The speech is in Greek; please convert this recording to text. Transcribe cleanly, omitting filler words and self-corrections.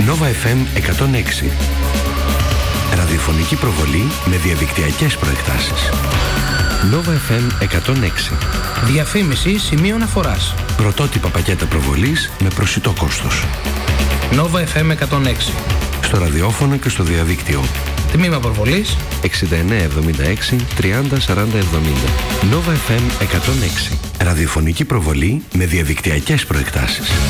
Nova FM 106. Ραδιοφωνική προβολή με διαδικτυακές προεκτάσεις. Nova FM 106. Διαφήμιση σημείο αναφοράς. Πρωτότυπα πακέτα προβολής με προσιτό κόστος. Nova FM 106. Στο ραδιόφωνο και στο διαδίκτυο. Τμήμα προβολής 6976 30 40 70. Nova FM 106. Ραδιοφωνική προβολή με διαδικτυακές προεκτάσεις.